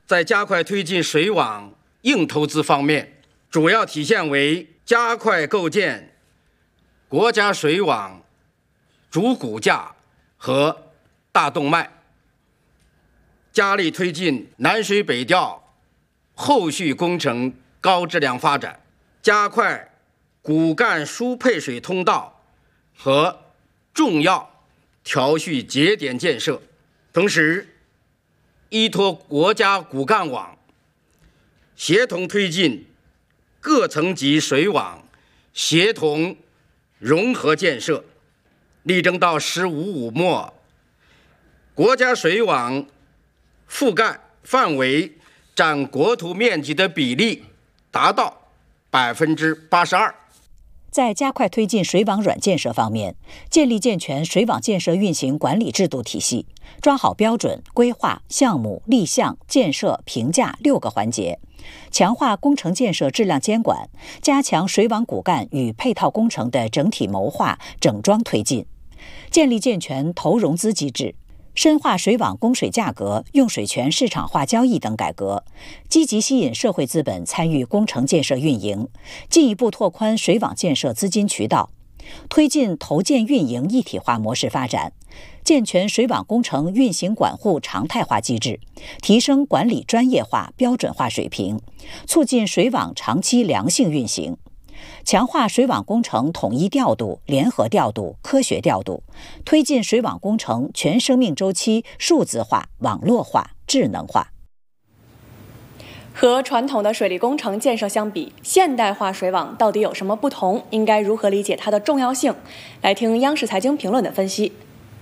在加快推进水网硬投资方面，主要体现为加快构建国家水网主骨架和大动脉，加力推进南水北调后续工程高质量发展，加快骨干输配水通道和重要调蓄节点建设，同时依托国家骨干网，协同推进各层级水网协同融合建设，力争到“十五五”末，国家水网覆盖范围占国土面积的比例达到82%。 在加快推进水网软建设方面，建立健全水网建设运行管理制度体系，抓好标准、规划、项目、立项、建设、评价6个环节，强化工程建设质量监管，加强水网骨干与配套工程的整体谋划、整装推进，建立健全投融资机制，深化水网供水价格、用水权市场化交易等改革，积极吸引社会资本参与工程建设运营，进一步拓宽水网建设资金渠道，推进投建运营一体化模式发展，健全水网工程运行管护常态化机制，提升管理专业化、标准化水平，促进水网长期良性运行。强化水网工程统一调度、联合调度、科学调度，推进水网工程全生命周期数字化、网络化、智能化。 和传统的水利工程建设相比，现代化水网到底有什么不同？应该如何理解它的重要性？来听央视财经评论的分析。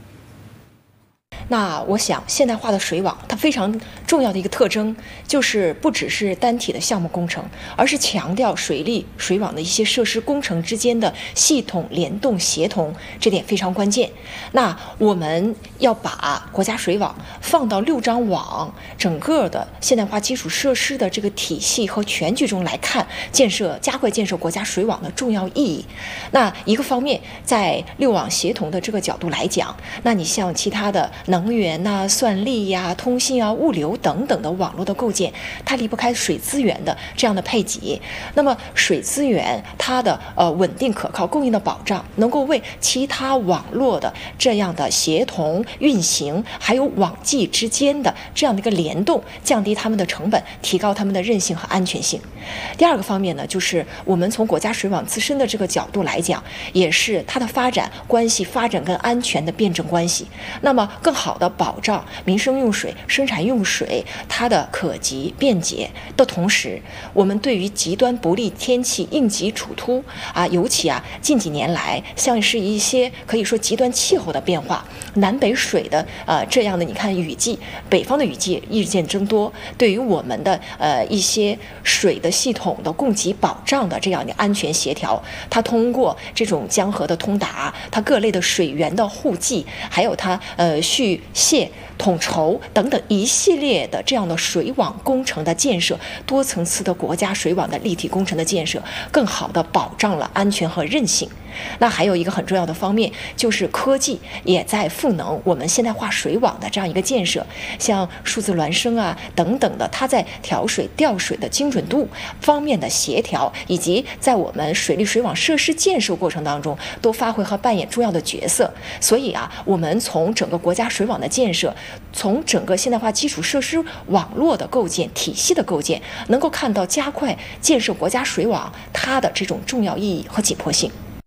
那我想，现代化的水网它非常重要的一个特征，就是不只是单体的项目工程，而是强调水利水网的一些设施工程之间的系统联动协同，这点非常关键。那我们要把国家水网放到6张网整个的现代化基础设施的这个体系和全局中来看，加快建设国家水网的重要意义。那一个方面，在6网协同的这个角度来讲，那你像其他的能源呐、算力呀、通信啊、物流等等的网络的构建，它离不开水资源的这样的配给。那么水资源它的稳定可靠供应的保障，能够为其他网络的这样的协同运行，还有网际之间的这样的一个联动，降低他们的成本，提高他们的韧性和安全性。第二个方面呢，就是我们从国家水网自身的这个角度来讲，也是它的发展关系发展跟安全的辩证关系。那么更好的保障民生用水、生产用水它的可及便捷的同时，我们对于极端不利天气应急处突尤其近几年来，像是一些可以说极端气候的变化，南北水的这样的你看雨季，北方的雨季日渐增多，对于我们的一些水的系统的供给保障的这样的安全协调，它通过这种江河的通达，它各类的水源的护济，还有它蓄泄、统筹等等一系列的这样的水网工程的建设，多层次的国家水网的立体工程的建设，更好的保障了安全和韧性。那还有一个很重要的方面，就是科技也在赋能我们现代化水网的这样一个建设，像数字孪生等等的，它在调水、调水的精准度方面的协调，以及在我们水利水网设施建设过程当中，都发挥和扮演重要的角色。所以我们从整个国家水网的建设，从整个现代化基础设施网络的构建、体系的构建，能够看到加快建设国家水网它的这种重要意义和紧迫性。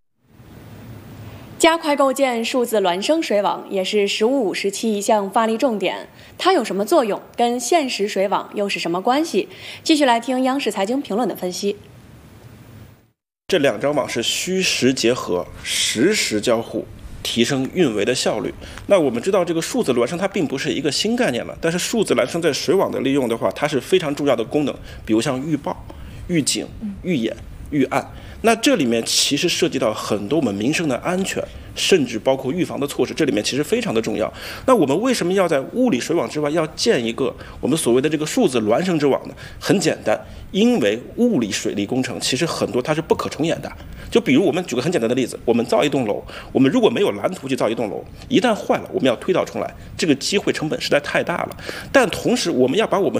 加快构建数字孪生水网也是“十五五”时期一项发力重点，它有什么作用？跟现实水网又是什么关系？继续来听央视财经评论的分析。 这2张网是虚实结合，实时交互，提升运维的效率。那我们知道这个数字孪生它并不是一个新概念了，但是数字孪生在水网的利用的话，它是非常重要的功能，比如像预报、预警、预演、预案。那这里面其实涉及到很多我们民生的安全，甚至包括预防的措施，这里面其实非常的重要。那我们为什么要在物理水网之外要建一个我们所谓的这个数字孪生之网呢？很简单，因为物理水利工程其实很多它是不可重演的。就比如我们举个很简单的例子，我们造一栋楼，我们如果没有蓝图去造一栋楼，一旦坏了，我们要推倒重来，这个机会成本实在太大了。但同时我们要把我们